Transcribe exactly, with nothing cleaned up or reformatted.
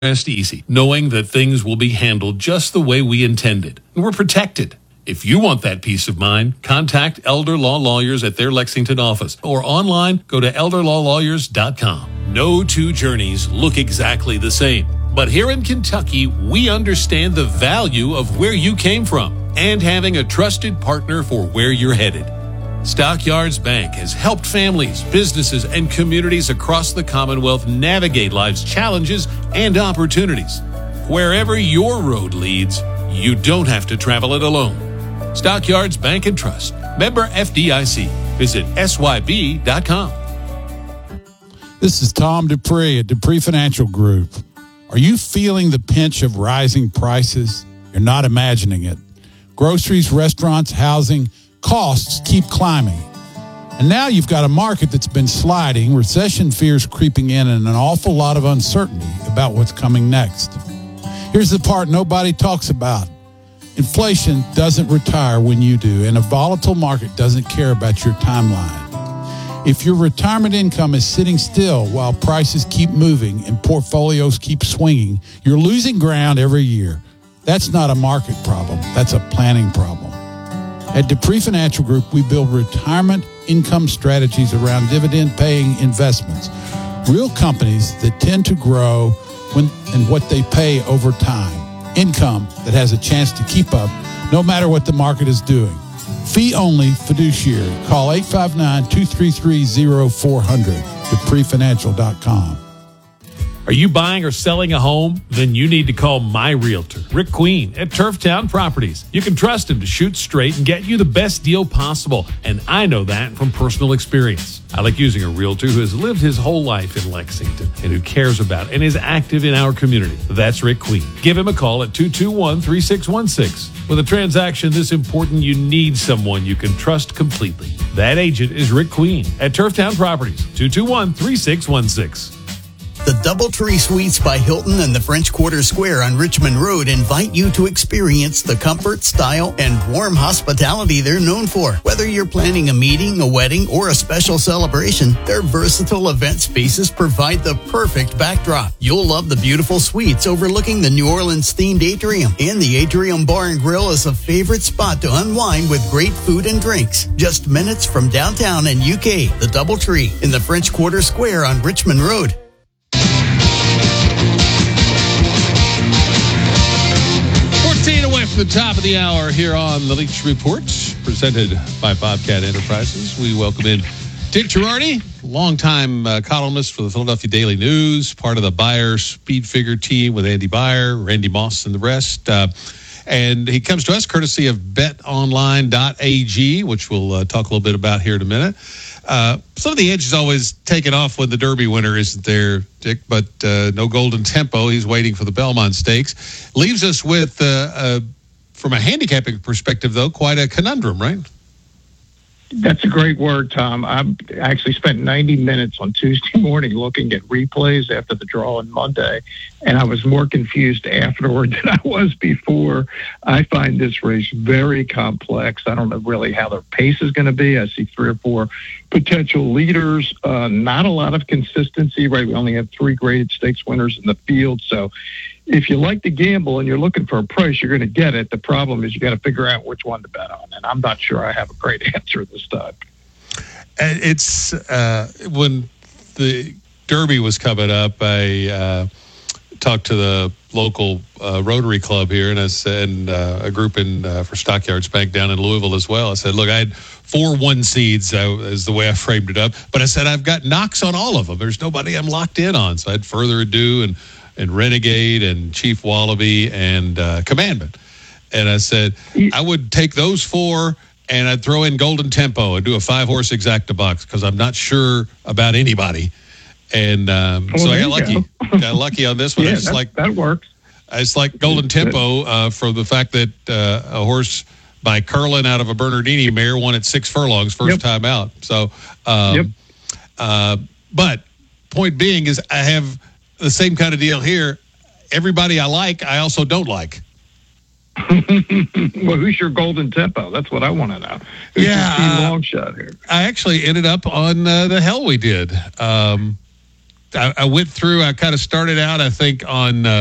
rest easy, knowing that things will be handled just the way we intended. And we're protected. If you want that peace of mind, contact Elder Law Lawyers at their Lexington office or online, go to elder law lawyers dot com. No two journeys look exactly the same. But here in Kentucky, we understand the value of where you came from and having a trusted partner for where you're headed. Stockyards Bank has helped families, businesses, and communities across the Commonwealth navigate life's challenges and opportunities. Wherever your road leads, you don't have to travel it alone. Stockyards Bank and Trust. Member F D I C. Visit S Y B dot com. This is Tom Dupree at Dupree Financial Group. Are you feeling the pinch of rising prices? You're not imagining it. Groceries, restaurants, housing, costs keep climbing. And now you've got a market that's been sliding, recession fears creeping in, and an awful lot of uncertainty about what's coming next. Here's the part nobody talks about. Inflation doesn't retire when you do, and a volatile market doesn't care about your timeline. If your retirement income is sitting still while prices keep moving and portfolios keep swinging, you're losing ground every year. That's not a market problem. That's a planning problem. At Dupree Financial Group, we build retirement income strategies around dividend-paying investments, real companies that tend to grow when and what they pay over time. Income that has a chance to keep up no matter what the market is doing. Fee-only fiduciary. Call eight five nine, two three three, zero four zero zero, dupree financial dot com. Are you buying or selling a home? Then you need to call my realtor, Rick Queen at Turftown Properties. You can trust him to shoot straight and get you the best deal possible. And I know that from personal experience. I like using a realtor who has lived his whole life in Lexington and who cares about and is active in our community. That's Rick Queen. Give him a call at two two one, three six one six. With a transaction this important, you need someone you can trust completely. That agent is Rick Queen at Turftown Properties, two two one, three six one six. The Doubletree Suites by Hilton and the French Quarter Square on Richmond Road invite you to experience the comfort, style, and warm hospitality they're known for. Whether you're planning a meeting, a wedding, or a special celebration, their versatile event spaces provide the perfect backdrop. You'll love the beautiful suites overlooking the New Orleans-themed atrium. And the Atrium Bar and Grill is a favorite spot to unwind with great food and drinks. Just minutes from downtown and U K, the Doubletree in the French Quarter Square on Richmond Road. Away from the top of the hour here on the Leach Report, presented by Bobcat Enterprises. We welcome in Dick Girardi, longtime uh, columnist for the Philadelphia Daily News, part of the Beyer Speed Figure team with Andy Beyer, Randy Moss, and the rest. Uh, and he comes to us courtesy of bet online dot a g, which we'll uh, talk a little bit about here in a minute. Uh, some of the edge is always taken off when the Derby winner isn't there, Dick, but uh, no Golden Tempo. He's waiting for the Belmont Stakes. Leaves us with, uh, uh, from a handicapping perspective, though, quite a conundrum, right? That's a great word, Tom. I actually spent ninety minutes on Tuesday morning looking at replays after the draw on Monday, and I was more confused afterward than I was before. I find this race very complex. I don't know really how their pace is going to be. I see three or four potential leaders, uh, not a lot of consistency, right? We only have three graded stakes winners in the field, so if you like to gamble and you're looking for a price, you're going to get it. The problem is you got to figure out which one to bet on, and I'm not sure I have a great answer this time. It's uh, when the Derby was coming up, I uh, talked to the local uh, Rotary Club here and, I said, and uh, a group in uh, for Stockyards Bank down in Louisville as well. I said, look, I had four one seeds uh, is the way I framed it up, but I said I've got knocks on all of them. There's nobody I'm locked in on, so I had Further Ado and and Renegade and Chief Wallaby and uh, Commandment. And I said, I would take those four and I'd throw in Golden Tempo and do a five-horse exacta box because I'm not sure about anybody. And um, well, so I got lucky. Go. got lucky on this one. Yeah, I just that, like, that works. I just like Golden Tempo uh, for the fact that uh, a horse by Curlin out of a Bernardini mare won at six furlongs first yep. time out. So, um, yep. uh, but point being is I have the same kind of deal here. Everybody I like, I also don't like. Well, who's your Golden Tempo? That's what I want to know. Who's yeah, your long shot here? I actually ended up on uh, the hell we did. Um, I, I went through. I kind of started out, I think, on. Uh,